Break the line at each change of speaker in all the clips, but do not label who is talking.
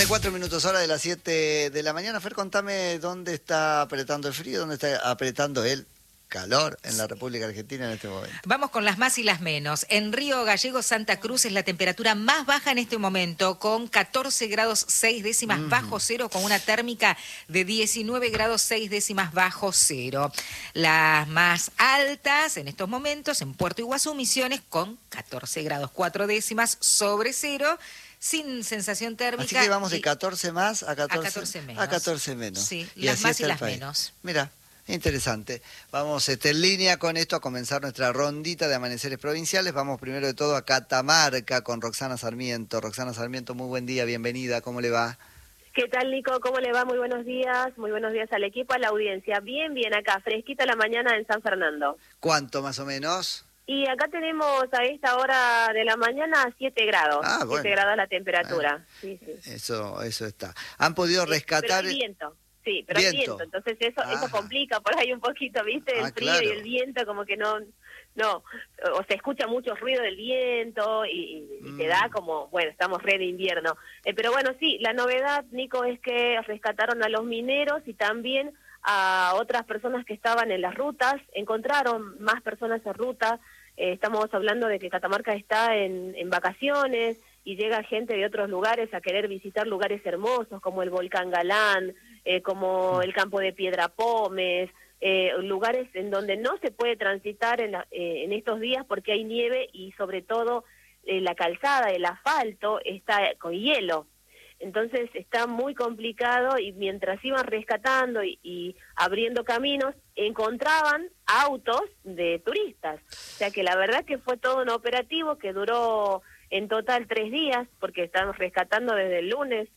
4 minutos, hora de las 7 de la mañana. Fer, contame dónde está apretando el frío, dónde está apretando el calor en la República Argentina en este momento.
Vamos con las más y las menos. En Río Gallegos, Santa Cruz, es la temperatura más baja en este momento, con 14 grados 6 décimas bajo cero, con una térmica de 19 grados 6 décimas bajo cero. Las más altas en estos momentos en Puerto Iguazú, Misiones, con 14 grados 4 décimas sobre cero, sin sensación térmica.
Así que vamos de 14 más a 14
menos.
A 14 menos.
Sí,
y
las
así
más
está
y
el
las
país.
menos.
Mira, interesante. Vamos en línea con esto a comenzar nuestra rondita de amaneceres provinciales. Vamos primero de todo a Catamarca con Roxana Sarmiento. Roxana Sarmiento, muy buen día, bienvenida, ¿cómo le va?
¿Qué tal, Nico? ¿Cómo le va? Muy buenos días al equipo, a la audiencia. Bien, acá, fresquita la mañana en San Fernando.
¿Cuánto más o menos?
Y acá tenemos a esta hora de la mañana 7 grados.
Ah, bueno.
7 grados la temperatura. Sí.
Eso está. ¿Han podido rescatar?
Pero hay viento. Sí, pero hay viento. Entonces eso complica por ahí un poquito, ¿viste? El frío, claro. Y el viento como que no, o se escucha mucho ruido del viento y te da como, bueno, estamos re de invierno. Pero bueno, sí, la novedad, Nico, es que rescataron a los mineros y también a otras personas que estaban en las rutas. Encontraron más personas en ruta. Estamos hablando de que Catamarca está en vacaciones y llega gente de otros lugares a querer visitar lugares hermosos como el Volcán Galán, como el campo de Piedra Pómez, lugares en donde no se puede transitar en estos días porque hay nieve y sobre todo la calzada, el asfalto está con hielo. Entonces está muy complicado y mientras iban rescatando y abriendo caminos, encontraban autos de turistas. O sea que la verdad que fue todo un operativo que duró en total 3 días, porque estaban rescatando desde el lunes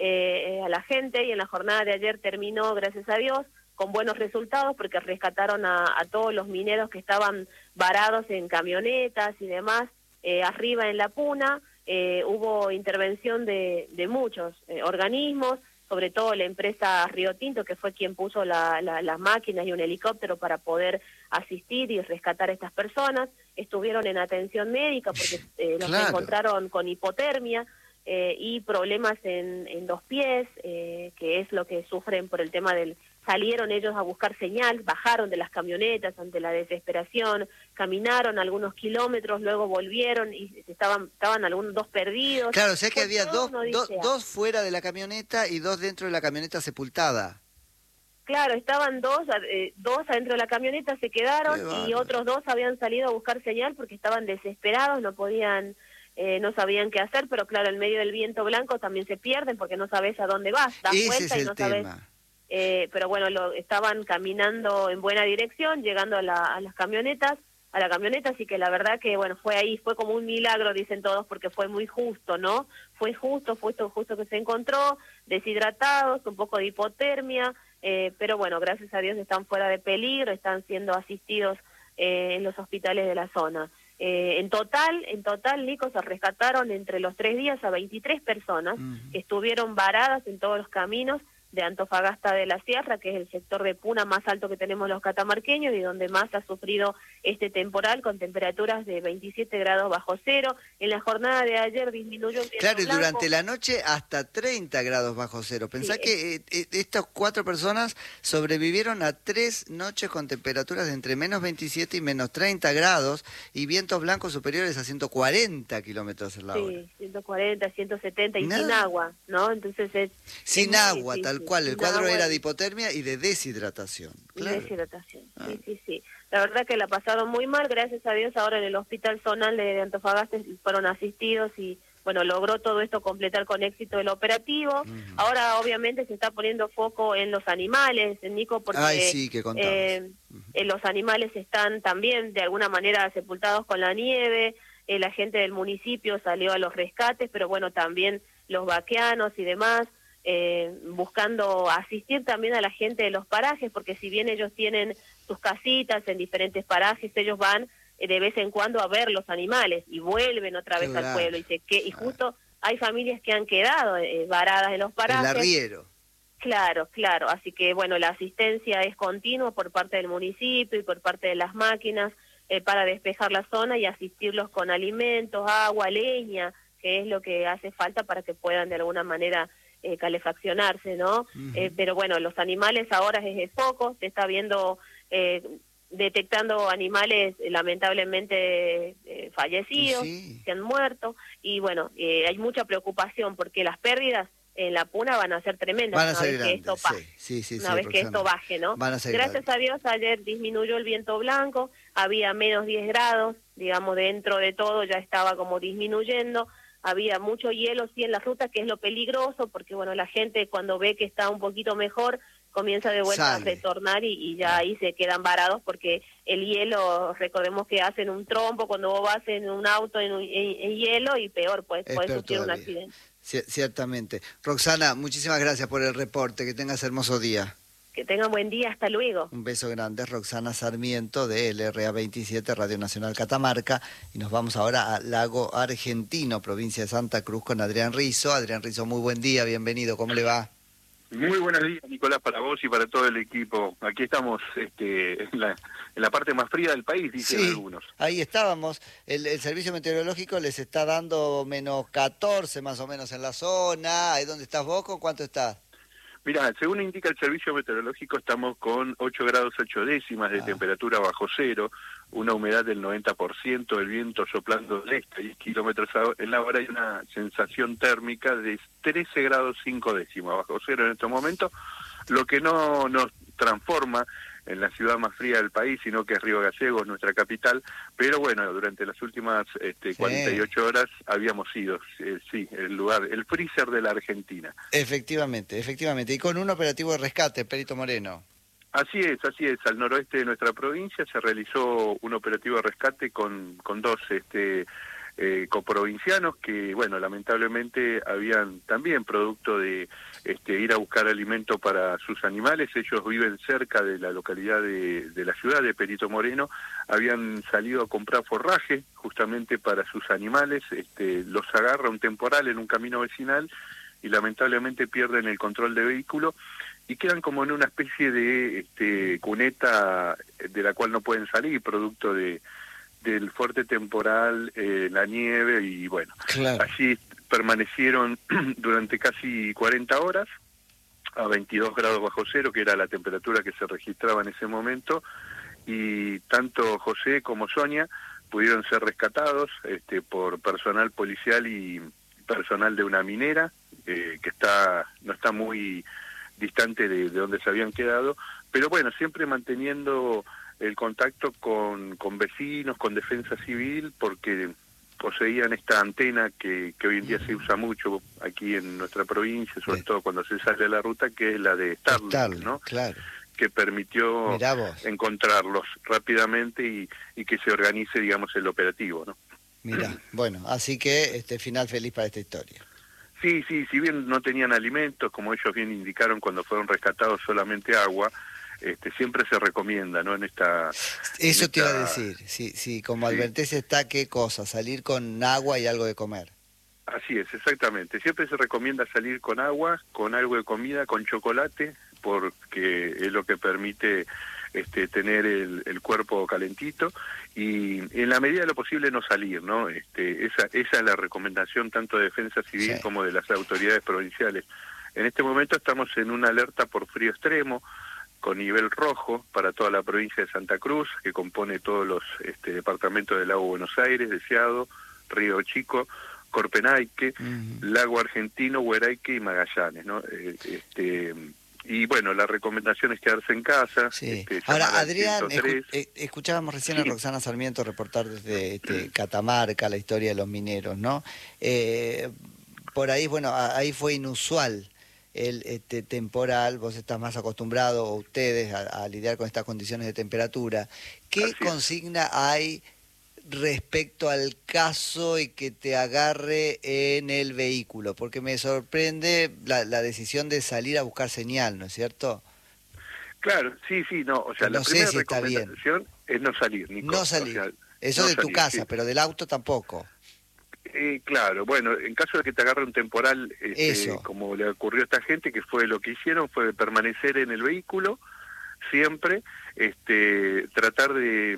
a la gente y en la jornada de ayer terminó, gracias a Dios, con buenos resultados porque rescataron a todos los mineros que estaban varados en camionetas y demás, arriba en la puna. Hubo intervención de muchos organismos, sobre todo la empresa Río Tinto, que fue quien puso las máquinas y un helicóptero para poder asistir y rescatar a estas personas. Estuvieron en atención médica porque los encontraron con hipotermia y problemas en los pies, que es lo que sufren por el tema del... Salieron ellos a buscar señal, bajaron de las camionetas ante la desesperación, caminaron algunos kilómetros, luego volvieron y estaban algunos 2 perdidos.
Claro, o sea que había dos fuera de la camioneta y 2 dentro de la camioneta sepultada. Claro,
estaban dos adentro de la camioneta, se quedaron y otros 2 habían salido a buscar señal porque estaban desesperados, no sabían qué hacer, pero claro, en medio del viento blanco también se pierden porque no sabes a dónde vas, das vuelta y no sabes. Pero bueno, estaban caminando en buena dirección, llegando a la camioneta, así que la verdad que bueno, fue como un milagro, dicen todos, porque fue muy justo, ¿no? Fue justo que se encontró, deshidratados, un poco de hipotermia, pero bueno, gracias a Dios están fuera de peligro, están siendo asistidos en los hospitales de la zona. En total, Nico, se rescataron entre los 3 días a 23 personas que estuvieron varadas en todos los caminos de Antofagasta de la Sierra, que es el sector de puna más alto que tenemos los catamarqueños y donde más ha sufrido este temporal con temperaturas de 27 grados bajo cero. En la jornada de ayer disminuyó el viento
Claro, y
blanco.
durante la noche hasta 30 grados bajo cero. Pensá que estas 4 personas sobrevivieron a 3 noches con temperaturas de entre menos 27 y menos 30 grados y vientos blancos superiores a 140 kilómetros en la hora.
Sí, 140, 170 y sin agua, ¿no? Entonces
sin agua, tal cual. El cuadro era de hipotermia y de deshidratación. Claro.
Deshidratación, sí. La verdad que la pasaron muy mal, gracias a Dios ahora en el Hospital Zonal de Antofagasta fueron asistidos y bueno, logró todo esto completar con éxito el operativo. Ahora obviamente se está poniendo foco en los animales, Nico, porque los animales están también de alguna manera sepultados con la nieve, la gente del municipio salió a los rescates, pero bueno, también los vaqueanos y demás, buscando asistir también a la gente de los parajes, porque si bien ellos tienen sus casitas en diferentes parajes, ellos van de vez en cuando a ver los animales y vuelven otra vez al pueblo y justo hay familias que han quedado varadas en los parajes.
El arriero.
Claro, así que bueno, la asistencia es continua por parte del municipio y por parte de las máquinas para despejar la zona y asistirlos con alimentos, agua, leña, que es lo que hace falta para que puedan de alguna manera calefaccionarse, ¿no? Pero bueno, los animales ahora es poco, se está viendo, detectando animales lamentablemente fallecidos, que han muerto, y bueno, hay mucha preocupación porque las pérdidas en la puna van a ser tremendas
una vez
que esto pase, una vez que esto baje, ¿no? Gracias a Dios ayer disminuyó el viento blanco, había menos 10 grados, digamos, dentro de todo ya estaba como disminuyendo, había mucho hielo sí en las rutas, que es lo peligroso, porque bueno, la gente cuando ve que está un poquito mejor, comienza de vuelta a retornar y ya ahí se quedan varados, porque el hielo, recordemos que hacen un trompo cuando vos vas en un auto en hielo, y peor, pues puede sufrir un accidente.
Ciertamente. Roxana, muchísimas gracias por el reporte, que tengas hermoso día.
Que tengan buen día, hasta luego.
Un beso grande, Roxana Sarmiento de LRA 27, Radio Nacional Catamarca, y nos vamos ahora a Lago Argentino, provincia de Santa Cruz, con Adrián Rizzo. Adrián Rizzo, muy buen día, bienvenido, ¿cómo le va?
Muy buenos días, Nicolás, para vos y para todo el equipo. Aquí estamos en la parte más fría del país, dicen algunos.
Ahí estábamos. El servicio meteorológico les está dando menos 14 más o menos en la zona. ¿Ahí donde estás vos? ¿Con cuánto estás?
Mirá, según indica el servicio meteorológico, estamos con 8 grados 8 décimas de temperatura bajo cero, una humedad del 90%, el viento soplando del este a 10 kilómetros en la hora y una sensación térmica de 13 grados 5 décimas bajo cero en este momento, lo que no nos transforma en la ciudad más fría del país, sino que es Río Gallegos, nuestra capital, pero bueno, durante las últimas 48 horas habíamos ido, el lugar, el freezer de la Argentina.
Efectivamente, y con un operativo de rescate, Perito Moreno.
Así es, al noroeste de nuestra provincia se realizó un operativo de rescate con dos coprovincianos que, bueno, lamentablemente habían también producto de ir a buscar alimento para sus animales. Ellos viven cerca de la localidad de la ciudad de Perito Moreno, habían salido a comprar forraje justamente para sus animales, los agarra un temporal en un camino vecinal y lamentablemente pierden el control de vehículo y quedan como en una especie de cuneta de la cual no pueden salir, producto del fuerte temporal, la nieve, y bueno, allí permanecieron durante casi 40 horas a 22 grados bajo cero, que era la temperatura que se registraba en ese momento, y tanto José como Sonia pudieron ser rescatados por personal policial y personal de una minera, que no está muy distante de donde se habían quedado, pero bueno, siempre manteniendo el contacto con vecinos, con defensa civil, porque poseían esta antena que hoy en día se usa mucho aquí en nuestra provincia, sobre todo cuando se sale a la ruta, que es la de Starlink, ¿no?
Claro.
Que permitió encontrarlos rápidamente y que se organice, digamos, el operativo, ¿no?
Mirá, bueno, así que final feliz para esta historia.
Sí, si bien no tenían alimentos, como ellos bien indicaron cuando fueron rescatados, solamente agua, siempre se recomienda, ¿no?
Eso te iba a decir, sí, como advertencia está, ¿qué cosa? Salir con agua y algo de comer.
Así es, exactamente. Siempre se recomienda salir con agua, con algo de comida, con chocolate, porque es lo que permite tener el cuerpo calentito, y en la medida de lo posible no salir, ¿no? Esa es la recomendación tanto de Defensa Civil como de las autoridades provinciales. En este momento estamos en una alerta por frío extremo, con nivel rojo para toda la provincia de Santa Cruz, que compone todos los departamentos del Lago Buenos Aires, Deseado, Río Chico, Corpenayque, Lago Argentino, Hueraique y Magallanes, ¿no? Y bueno, la recomendación es quedarse en casa. Sí.
Ahora, Adrián, escuchábamos recién a Roxana Sarmiento reportar desde Catamarca la historia de los mineros, ¿no? Por ahí, bueno, ahí fue inusual el temporal, vos estás más acostumbrado, o ustedes, a lidiar con estas condiciones de temperatura. ¿Qué consigna hay respecto al caso y que te agarre en el vehículo? Porque me sorprende la decisión de salir a buscar señal, ¿no es cierto?
Claro, sí, no, o sea, la primera recomendación es no salir, Nico.
No salir, o sea, eso de tu casa, pero del auto tampoco.
Claro, bueno, en caso de que te agarre un temporal, como le ocurrió a esta gente, que fue lo que hicieron, fue permanecer en el vehículo, siempre, tratar de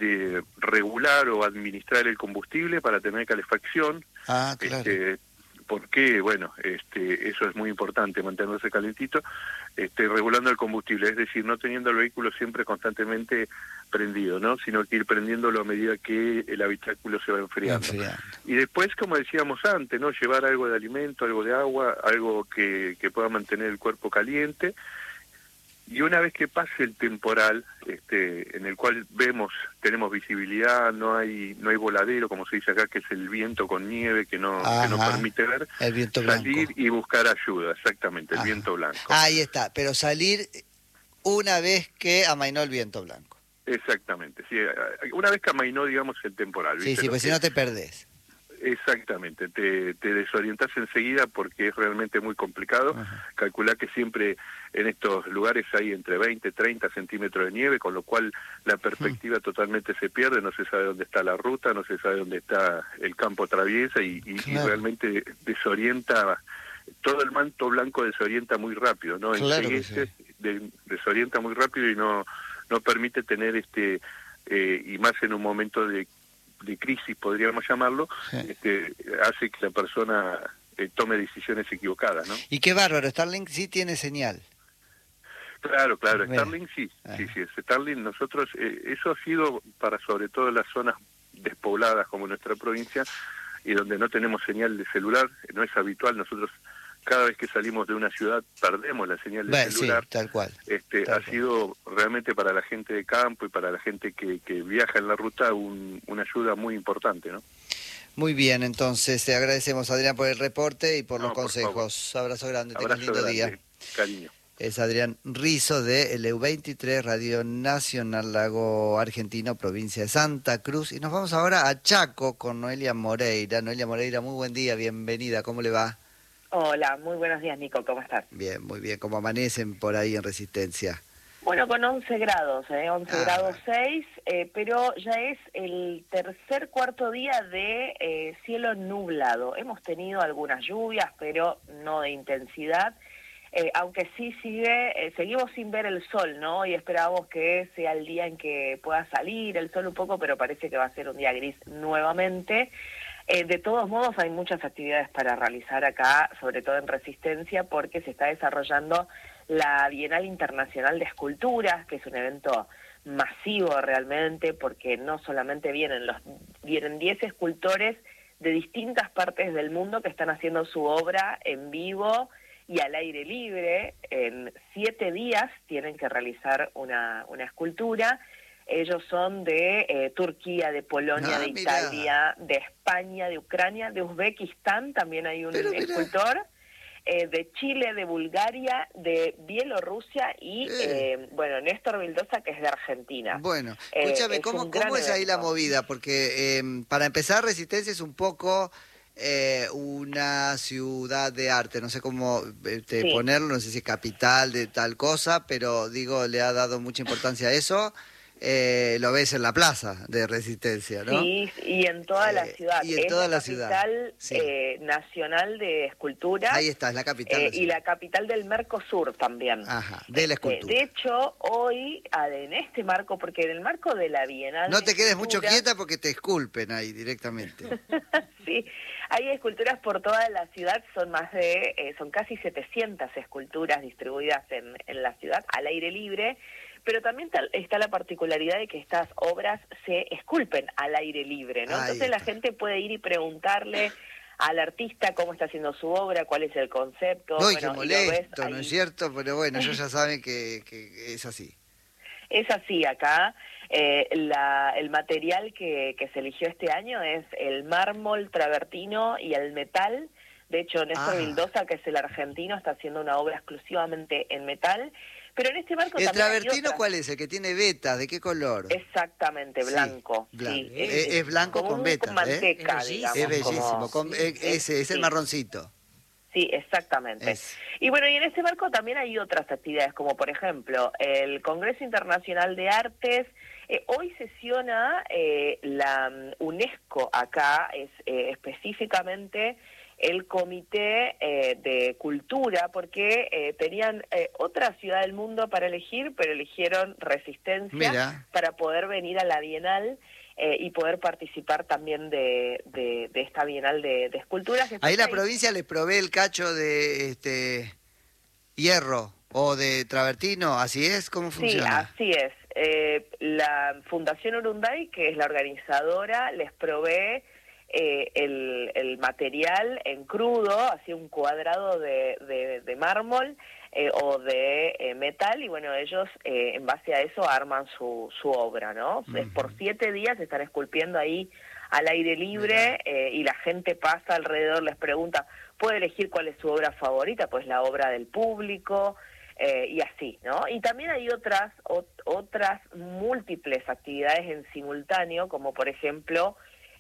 regular o administrar el combustible para tener calefacción,
claro.
¿Por qué? Bueno, eso es muy importante, mantenerse calentito, regulando el combustible, es decir, no teniendo el vehículo siempre constantemente prendido, ¿no? Sino que ir prendiéndolo a medida que el habitáculo se va enfriando. Y después, como decíamos antes, ¿no? Llevar algo de alimento, algo de agua, algo que pueda mantener el cuerpo caliente. Y una vez que pase el temporal, en el cual tenemos visibilidad, no hay voladero, como se dice acá, que es el viento con nieve que no permite ver,
el viento
salir
blanco.
Y buscar ayuda, exactamente, el viento blanco.
Ahí está, pero salir una vez que amainó el viento blanco.
Exactamente, sí, una vez que amainó, digamos, el temporal. ¿Viste?
Sí, pues si no te perdés.
Exactamente, te desorientás enseguida porque es realmente muy complicado. Calcular que siempre en estos lugares hay entre 20 y 30 centímetros de nieve, con lo cual la perspectiva totalmente se pierde, no se sabe dónde está la ruta, no se sabe dónde está el campo atraviesa y realmente desorienta, todo el manto blanco desorienta muy rápido, ¿no?
Claro
desorienta muy rápido y no permite tener y más en un momento de crisis, podríamos llamarlo, hace que la persona tome decisiones equivocadas, ¿no?
Y qué bárbaro, Starlink sí tiene señal.
Claro, Starlink sí, Starlink nosotros, eso ha sido para sobre todo las zonas despobladas como nuestra provincia y donde no tenemos señal de celular, no es habitual, nosotros cada vez que salimos de una ciudad perdemos la señal de celular.
Sí, tal cual.
Sido realmente para la gente de campo y para la gente que viaja en la ruta una ayuda muy importante, ¿no?
Muy bien, entonces te agradecemos, Adrián, por el reporte y por los consejos. Abrazo grande, tengas lindo día.
Cariño.
Es Adrián Rizzo de LU23, Radio Nacional Lago Argentino, provincia de Santa Cruz. Y nos vamos ahora a Chaco con Noelia Moreira. Noelia Moreira, muy buen día, bienvenida, ¿cómo le va?
Hola, muy buenos días, Nico, ¿cómo estás?
Bien, muy bien, ¿cómo amanecen por ahí en Resistencia?
Bueno, con 11 grados, 11 grados 6, pero ya es el cuarto día de cielo nublado. Hemos tenido algunas lluvias, pero no de intensidad, aunque sí seguimos sin ver el sol, ¿no? Y esperamos que sea el día en que pueda salir el sol un poco, pero parece que va a ser un día gris nuevamente. De todos modos, hay muchas actividades para realizar acá, sobre todo en Resistencia, porque se está desarrollando la Bienal Internacional de Esculturas, que es un evento masivo realmente, porque no solamente vienen 10 escultores de distintas partes del mundo que están haciendo su obra en vivo y al aire libre. En 7 días tienen que realizar una escultura. Ellos son de Turquía, de Polonia, de Italia, de España, de Ucrania, de Uzbekistán, también hay un escultor, de Chile, de Bulgaria, de Bielorrusia y, Néstor Vildosa, que es de Argentina.
Bueno, escúchame, ¿cómo es ahí la movida? Porque para empezar, Resistencia es un poco una ciudad de arte, no sé cómo ponerlo, no sé si capital de tal cosa, pero digo, le ha dado mucha importancia a eso. Lo ves en la plaza de Resistencia, ¿no?
Sí, y en toda la ciudad.
Y en toda la ciudad.
Capital nacional de escultura.
Ahí está, es la capital.
Y la capital del Mercosur también.
Ajá, de la escultura.
De hecho, hoy, en este marco, porque en el marco de la Bienal...
No te quedes mucho quieta porque te esculpen ahí directamente.
Sí, hay esculturas por toda la ciudad, son casi 700 esculturas distribuidas en la ciudad, al aire libre. Pero también está la particularidad de que estas obras se esculpen al aire libre, ¿no? Entonces la gente puede ir y preguntarle al artista cómo está haciendo su obra, cuál es el concepto.
No, qué molesto, ¿no es cierto? Pero bueno, ellos ya saben que es así.
Es así acá. El material que se eligió este año es el mármol travertino y el metal. De hecho, Néstor Vildosa, que es el argentino, está haciendo una obra exclusivamente en metal. Pero en este marco
¿El
también
travertino cuál es? ¿El que tiene vetas? ¿De qué color?
Exactamente, blanco.
Sí, blanco.
Sí,
es blanco con vetas,
con manteca, digamos.
Es bellísimo. Es el marroncito.
Sí, exactamente. Y bueno, y en este marco también hay otras actividades, como por ejemplo el Congreso Internacional de Artes. Hoy sesiona la UNESCO acá, específicamente el Comité de Cultura, porque tenían otra ciudad del mundo para elegir, pero eligieron Resistencia para poder venir a la Bienal. y poder participar también de esta Bienal de Esculturas.
Ahí la provincia les provee el cacho de hierro o de travertino, ¿así es? ¿Cómo funciona?
Sí, así es. La Fundación Urunday, que es la organizadora, les provee el material en crudo, así un cuadrado de mármol o de metal, y bueno, ellos en base a eso arman su obra, ¿no? Por 7 días están esculpiendo ahí al aire libre y la gente pasa alrededor, les pregunta, puede elegir cuál es su obra favorita, pues la obra del público, y así, ¿no? Y también hay otras múltiples actividades en simultáneo, como por ejemplo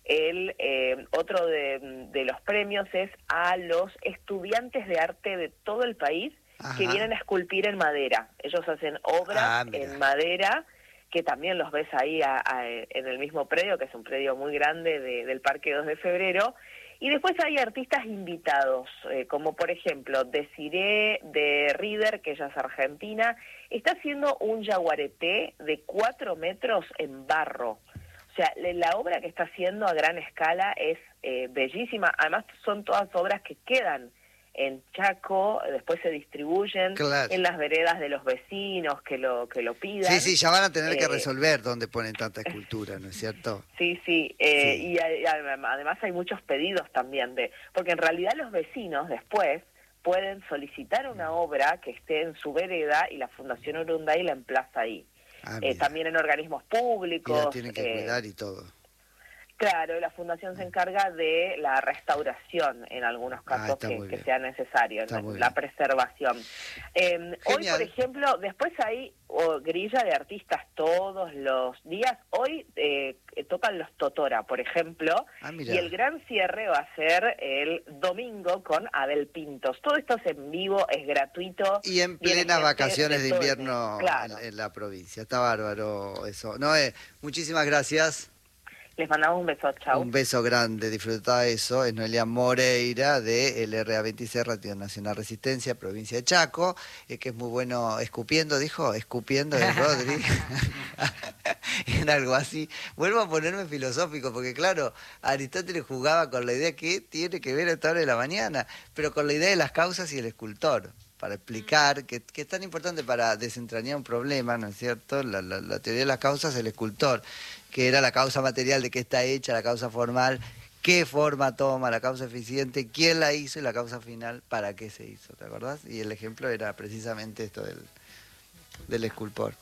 otro de los premios es a los estudiantes de arte de todo el país que vienen a esculpir en madera. Ellos hacen obras en madera, que también los ves ahí en el mismo predio, que es un predio muy grande del Parque 2 de Febrero. Y después hay artistas invitados, como por ejemplo Desiree de Rieder, que ella es argentina, está haciendo un yaguareté de 4 metros en barro. O sea, la obra que está haciendo a gran escala es bellísima. Además, son todas obras que quedan en Chaco, después se distribuyen en las veredas de los vecinos que lo pidan.
Sí, ya van a tener que resolver dónde ponen tanta escultura, ¿no es cierto?
Sí. Y además hay muchos pedidos también porque en realidad los vecinos después pueden solicitar una obra que esté en su vereda y la Fundación Urunday la emplaza ahí. También en organismos públicos.
Y la tienen que cuidar y todo.
Claro, la Fundación se encarga de la restauración en algunos casos que sea necesario, la preservación. Hoy, por ejemplo, después hay grilla de artistas todos los días. Hoy tocan los Totora, por ejemplo, y el gran cierre va a ser el domingo con Abel Pintos. Todo esto es en vivo, es gratuito.
Y en plenas vacaciones de invierno en la provincia. Está bárbaro eso. Noé, muchísimas gracias.
Les mandamos un beso, chau.
Un beso grande, disfruta eso. Es Noelia Moreira de LRA26, Radio Nacional Resistencia, provincia de Chaco, que es muy bueno escupiendo, escupiendo de Rodri. Era algo así. Vuelvo a ponerme filosófico, porque claro, Aristóteles jugaba con la idea que tiene que ver a esta hora de la mañana, pero con la idea de las causas y el escultor, para explicar que es tan importante para desentrañar un problema, ¿no es cierto? La teoría de las causas, el escultor, que era la causa material de qué está hecha, la causa formal, qué forma toma, la causa eficiente, quién la hizo y la causa final, para qué se hizo, ¿te acordás? Y el ejemplo era precisamente esto del escultor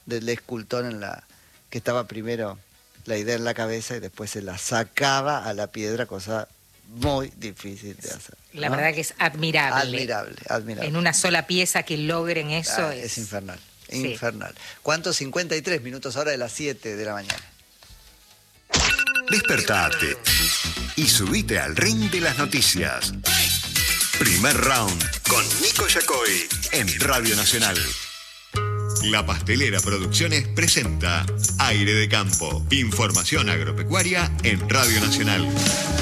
que estaba primero la idea en la cabeza y después se la sacaba a la piedra, cosa muy difícil de hacer, ¿no?
La verdad que es admirable.
Admirable.
En una sola pieza que logren eso
es infernal, infernal. ¿Cuántos? 53 minutos ahora de las 7 de la mañana.
Despertate y subite al ring de las noticias. Primer round con Nico Yacoy en Radio Nacional. La Pastelera Producciones presenta Aire de Campo. Información agropecuaria en Radio Nacional.